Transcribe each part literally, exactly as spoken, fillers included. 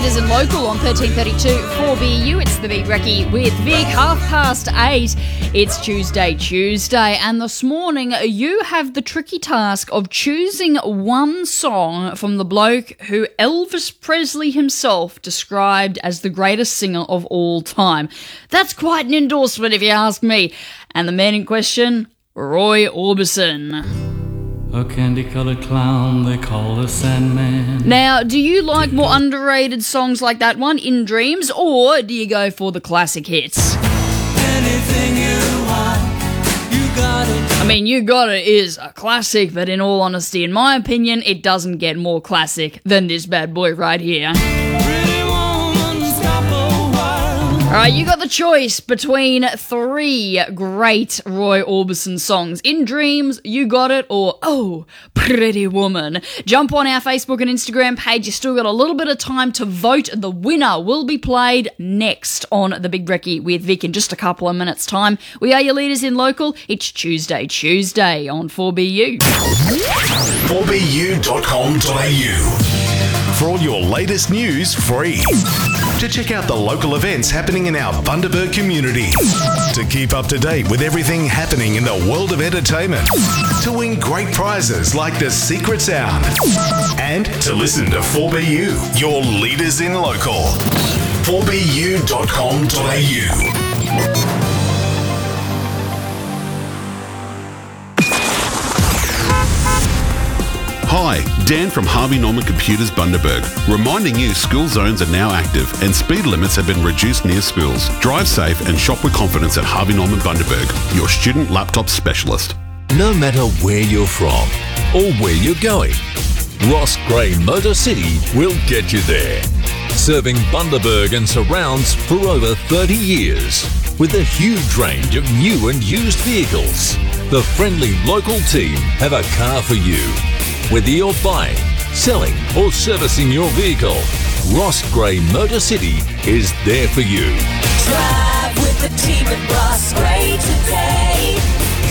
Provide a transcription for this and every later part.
Leaders in Local on thirteen thirty-two four B U. It's the Big Recce with Vic, half past eight. It's Tuesday, Tuesday, and this morning you have the tricky task of choosing one song from the bloke who Elvis Presley himself described as the greatest singer of all time. That's quite an endorsement if you ask me. And the man in question, Roy Orbison. A candy-coloured clown they call the Sandman. Now, do you like more underrated songs like that one, In Dreams, or do you go for the classic hits? Anything you want, you got it. I mean, You Got It is a classic, but in all honesty, in my opinion, it doesn't get more classic than this bad boy right here. Alright, you got the choice between three great Roy Orbison songs. In Dreams, You Got It, or Oh, Pretty Woman. Jump on our Facebook and Instagram page. You still got a little bit of time to vote. The winner will be played next on The Big Recce with Vic in just a couple of minutes' time. We are your leaders in local. It's Tuesday, Tuesday on four B U. four B U dot com dot A U for all your latest news free. To check out the local events happening in our Bundaberg community. To keep up to date with everything happening in the world of entertainment. To win great prizes like the Secret Sound. And to listen to four B U, your leaders in local. four B U dot com dot A U. Hi, Dan from Harvey Norman Computers Bundaberg, reminding you school zones are now active and speed limits have been reduced near schools. Drive safe and shop with confidence at Harvey Norman Bundaberg, your student laptop specialist. No matter where you're from or where you're going, Ross Gray Motor City will get you there. Serving Bundaberg and surrounds for over thirty years with a huge range of new and used vehicles. The friendly local team have a car for you. Whether you're buying, selling or servicing your vehicle, Ross Gray Motor City is there for you. Drive with the team at Ross Gray today.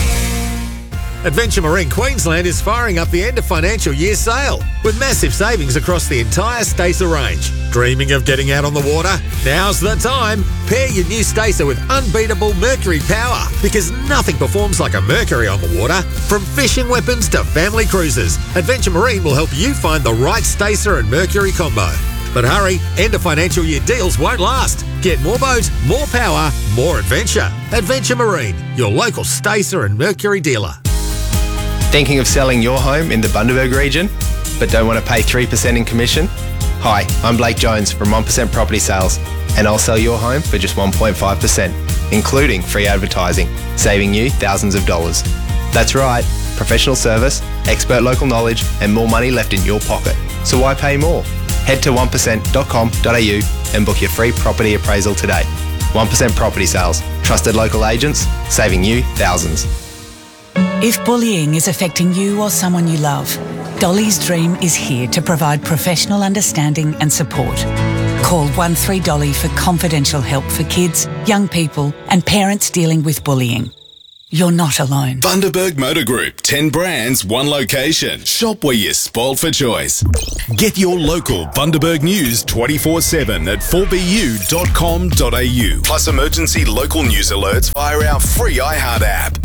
Adventure Marine Queensland is firing up the end of financial year sale with massive savings across the entire Stacer range. Dreaming of getting out on the water? Now's the time. Pair your new Stacer with unbeatable Mercury power because nothing performs like a Mercury on the water. From fishing weapons to family cruises, Adventure Marine will help you find the right Stacer and Mercury combo. But hurry, end of financial year deals won't last. Get more boat, more power, more adventure. Adventure Marine, your local Stacer and Mercury dealer. Thinking of selling your home in the Bundaberg region, but don't want to pay three percent in commission? Hi, I'm Blake Jones from one percent Property Sales, and I'll sell your home for just one point five percent, including free advertising, saving you thousands of dollars. That's right, professional service, expert local knowledge, and more money left in your pocket. So why pay more? Head to one percent dot com dot A U and book your free property appraisal today. one percent Property Sales, trusted local agents, saving you thousands. If bullying is affecting you or someone you love, Dolly's Dream is here to provide professional understanding and support. Call one three Dolly for confidential help for kids, young people and parents dealing with bullying. You're not alone. Bundaberg Motor Group, ten brands, one location. Shop where you're spoiled for choice. Get your local Bundaberg news twenty-four seven at four B U dot com dot A U. Plus emergency local news alerts via our free iHeart app.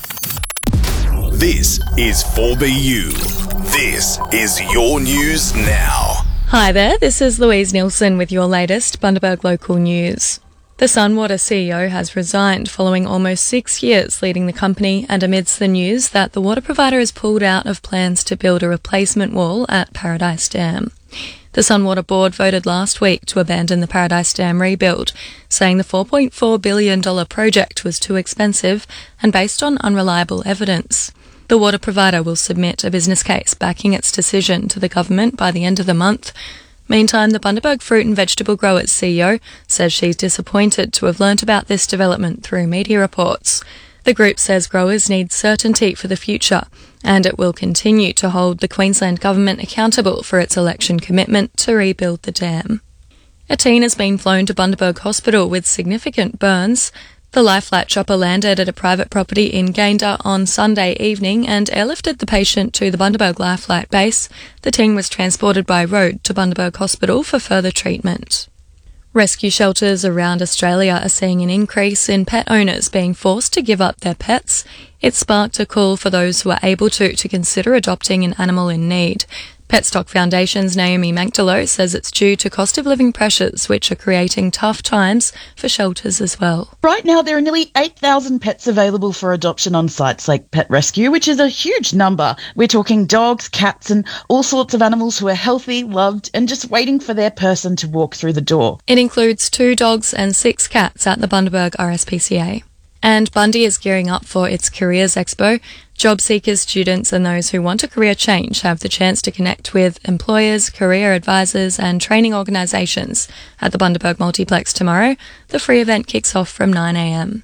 This is four B U. This is your news now. Hi there, this is Louise Nielsen with your latest Bundaberg local news. The Sunwater C E O has resigned following almost six years leading the company and amidst the news that the water provider has pulled out of plans to build a replacement wall at Paradise Dam. The Sunwater board voted last week to abandon the Paradise Dam rebuild, saying the four point four billion dollars project was too expensive and based on unreliable evidence. The water provider will submit a business case backing its decision to the government by the end of the month. Meantime, the Bundaberg Fruit and Vegetable Growers C E O says she's disappointed to have learnt about this development through media reports. The group says growers need certainty for the future, and it will continue to hold the Queensland Government accountable for its election commitment to rebuild the dam. A teen has been flown to Bundaberg Hospital with significant burns. The lie flat chopper landed at a private property in Gayndah on Sunday evening and airlifted the patient to the Bundaberg lie flat base. The teen was transported by road to Bundaberg Hospital for further treatment. Rescue shelters around Australia are seeing an increase in pet owners being forced to give up their pets. It sparked a call for those who are able to to consider adopting an animal in need. Petstock Foundation's Naomi Magdalo says it's due to cost of living pressures, which are creating tough times for shelters as well. Right now, there are nearly eight thousand pets available for adoption on sites like Pet Rescue, which is a huge number. We're talking dogs, cats, and all sorts of animals who are healthy, loved, and just waiting for their person to walk through the door. It includes two dogs and six cats at the Bundaberg R S P C A. And Bundy is gearing up for its Careers Expo. Job seekers, students and those who want a career change have the chance to connect with employers, career advisors and training organisations at the Bundaberg Multiplex tomorrow. The free event kicks off from nine a m.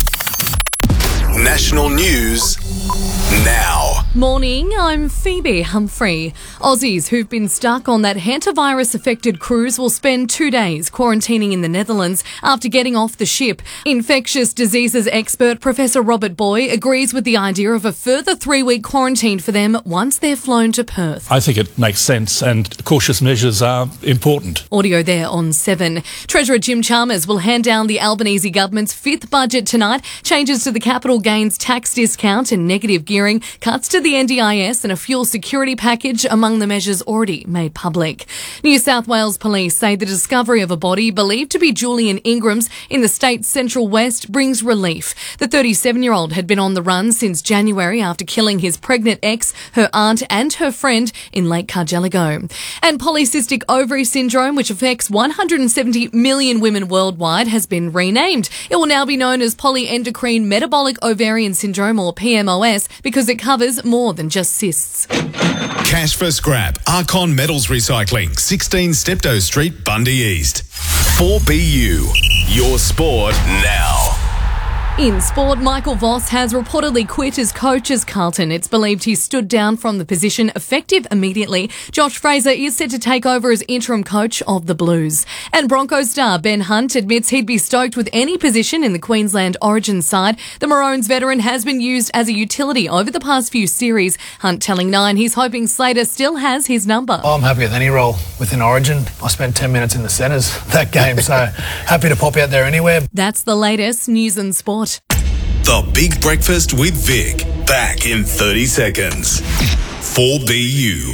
National news now. Morning, I'm Phoebe Humphrey. Aussies who've been stuck on that hantavirus-affected cruise will spend two days quarantining in the Netherlands after getting off the ship. Infectious diseases expert Professor Robert Boy agrees with the idea of a further three-week quarantine for them once they're flown to Perth. I think it makes sense and cautious measures are important. Audio there on seven. Treasurer Jim Chalmers will hand down the Albanese government's fifth budget tonight. Changes to the capital gains tax discount and negative gearing, cuts to the N D I S and a fuel security package among the measures already made public. New South Wales police say the discovery of a body believed to be Julian Ingram's in the state's central west brings relief. The thirty-seven-year-old had been on the run since January after killing his pregnant ex, her aunt and her friend in Lake Cargelligo. And polycystic ovary syndrome, which affects one hundred seventy million women worldwide, has been renamed. It will now be known as polyendocrine metabolic ovarian syndrome, or P M O S, because it covers more than just cysts. Cash for scrap. Archon Metals Recycling, sixteen Steptoe Street, Bundy East. four B U, your sport now. In sport, Michael Voss has reportedly quit as coach as Carlton. It's believed he stood down from the position effective immediately. Josh Fraser is set to take over as interim coach of the Blues. And Broncos star Ben Hunt admits he'd be stoked with any position in the Queensland Origin side. The Maroons veteran has been used as a utility over the past few series. Hunt telling Nine he's hoping Slater still has his number. I'm happy with any role within Origin. I spent ten minutes in the centres that game, so happy to pop out there anywhere. That's the latest news and sport. The Big Breakfast with Vic. Back in thirty seconds. four B U.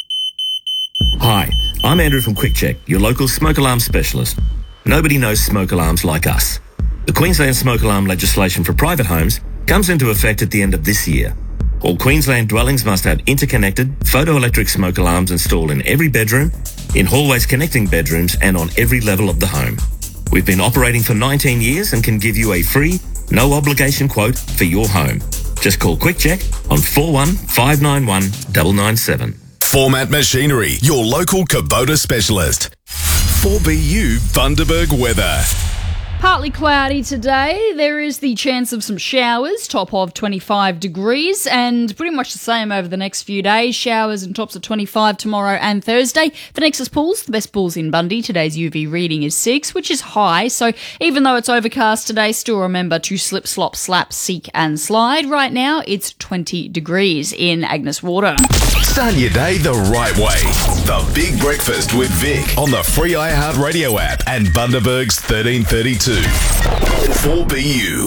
Hi, I'm Andrew from Quick Check, your local smoke alarm specialist. Nobody knows smoke alarms like us. The Queensland smoke alarm legislation for private homes comes into effect at the end of this year. All Queensland dwellings must have interconnected photoelectric smoke alarms installed in every bedroom, in hallways connecting bedrooms and on every level of the home. We've been operating for nineteen years and can give you a free, no obligation quote for your home. Just call Quick Check on four one five nine one nine nine seven. Format Machinery, your local Kubota specialist. four B U Bundaberg weather. Partly cloudy today. There is the chance of some showers, top of twenty-five degrees, and pretty much the same over the next few days. Showers and tops of twenty-five tomorrow and Thursday. For Nexus Pools, the best pools in Bundy, today's U V reading is six, which is high. So even though it's overcast today, still remember to slip, slop, slap, seek and slide. Right now, it's twenty degrees in Agnes Water. Start your day the right way. The Big Breakfast with Vic on the free iHeartRadio app and Bundaberg's thirteen thirty-two. four B U.